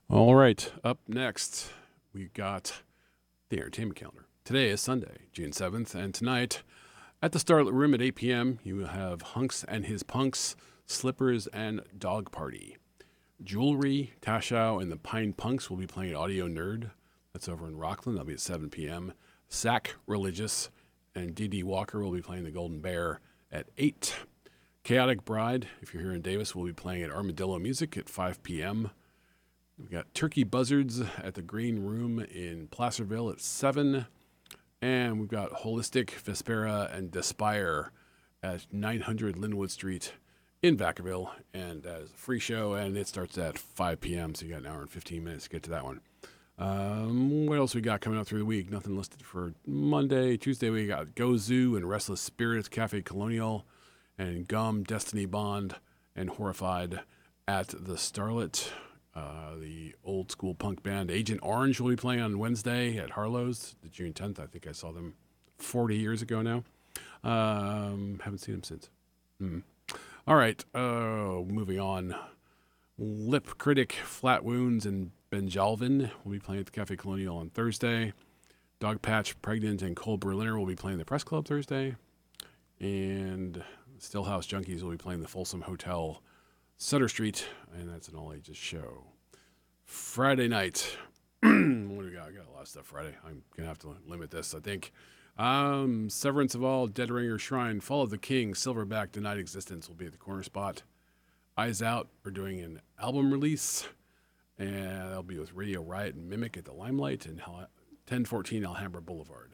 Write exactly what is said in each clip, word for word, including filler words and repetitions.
All right, up next, we got the entertainment calendar. Today is Sunday, June seventh, and tonight at the Starlit Room at eight p.m., you will have Hunks and His Punks, Slippers, and Dog Party. Jewelry, Tashow, and the Pine Punks will be playing Audio Nerd. That's over in Rockland. That'll be at seven p.m. Sack Religious and D D Walker will be playing the Golden Bear at eight. Chaotic Bride, if you're here in Davis, will be playing at Armadillo Music at five p.m. We've got Turkey Buzzards at the Green Room in Placerville at seven. And we've got Holistic, Vespera, and Despire at nine hundred Linwood Street in Vacaville. And as a free show, and it starts at five p.m., so you got an hour and fifteen minutes to get to that one. Um, what else we got coming up through the week? Nothing listed for Monday. Tuesday, we got Go Zoo and Restless Spirits, Cafe Colonial, and Gum, Destiny Bond, and Horrified at the Starlit. Uh, the old school punk band Agent Orange will be playing on Wednesday at Harlow's, the June tenth. I think I saw them forty years ago now. Um, haven't seen them since. Mm. All right, uh, moving on. Lip Critic, Flat Wounds, and Benjalvin will be playing at the Cafe Colonial on Thursday. Dog Patch, Pregnant, and Cole Berliner will be playing the Press Club Thursday. And Stillhouse Junkies will be playing the Folsom Hotel, Sutter Street, and that's an all-ages show. Friday night. What do we got? I got a lot of stuff Friday. I'm going to have to limit this, I think. Um, Severance of All, Dead Ringer Shrine, Fall of the King, Silverback, Denied Existence will be at the Corner Spot. Eyes Out are doing an album release, and that'll be with Radio Riot and Mimic at the Limelight and ten fourteen Alhambra Boulevard.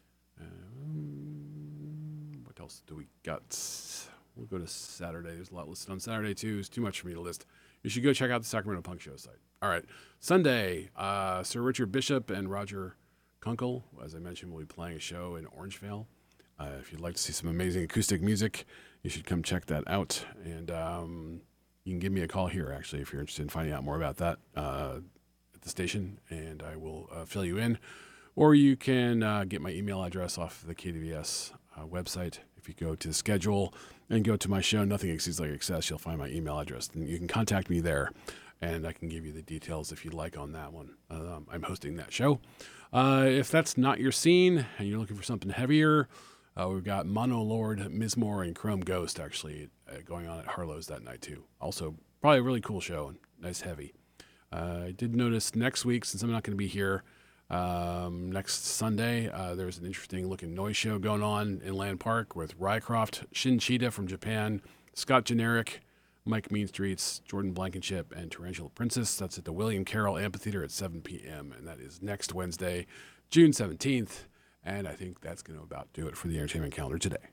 Um, what else do we got? We'll go to Saturday. There's a lot listed on Saturday, too. It's too much for me to list. You should go check out the Sacramento Punk Show site. All right. Sunday, uh, Sir Richard Bishop and Roger Kunkel, as I mentioned, will be playing a show in Orangevale. Uh, if you'd like to see some amazing acoustic music, you should come check that out. And um, you can give me a call here, actually, if you're interested in finding out more about that uh, at the station, and I will uh, fill you in. Or you can uh, get my email address off the K D V S uh, website. If you go to the schedule and go to my show, Nothing Exceeds Like Excess, you'll find my email address. And you can contact me there, and I can give you the details if you'd like on that one. Um, I'm hosting that show. Uh, if that's not your scene and you're looking for something heavier, uh, we've got Mono Lord, Mizmor, and Chrome Ghost actually uh, going on at Harlow's that night too. Also, probably a really cool show and nice heavy. Uh, I did notice next week, since I'm not going to be here, Um, next Sunday, uh, there's an interesting looking noise show going on in Land Park with Rycroft, Shin Cheetah from Japan, Scott Generic, Mike Meanstreets, Jordan Blankenship, and Tarantula Princess. That's at the William Carroll Amphitheater at seven p.m. And that is next Wednesday, June seventeenth. And I think that's going to about do it for the entertainment calendar today.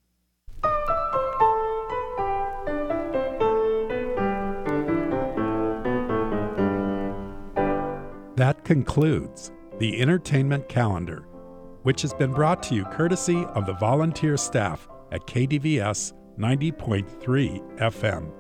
That concludes the entertainment calendar, which has been brought to you courtesy of the volunteer staff at K D V S ninety point three F M.